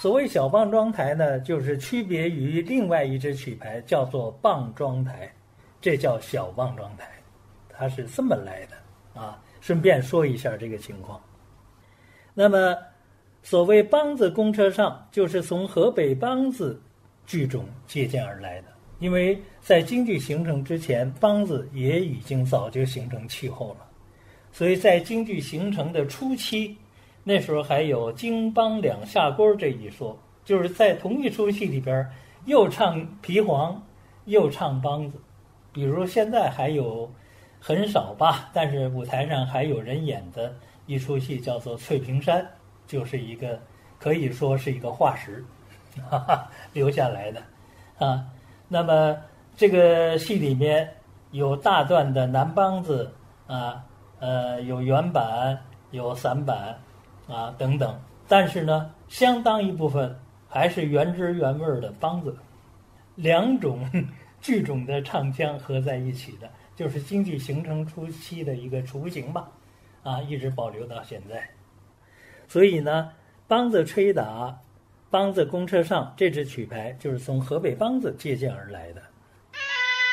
所谓小棒桩台呢，就是区别于另外一支曲牌叫做棒桩台，这叫小棒桩台，它是这么来的啊。顺便说一下这个情况。那么所谓梆子公车上，就是从河北梆子剧种借鉴而来的。因为在京剧形成之前，梆子也已经早就形成气候了，所以在京剧形成的初期，那时候还有京梆两下锅这一说，就是在同一出戏里边又唱皮黄又唱梆子。比如现在还有很少吧，但是舞台上还有人演的一出戏叫做《翠屏山》，就是一个可以说是一个化石留下来的啊。那么这个戏里面有大段的南梆子啊，有原版有散版啊等等，但是呢相当一部分还是原汁原味的梆子，两种剧种的唱腔合在一起的，就是京剧形成初期的一个雏形吧，啊，一直保留到现在。所以呢，梆子吹打、梆子公车上这支曲牌就是从河北梆子借鉴而来的。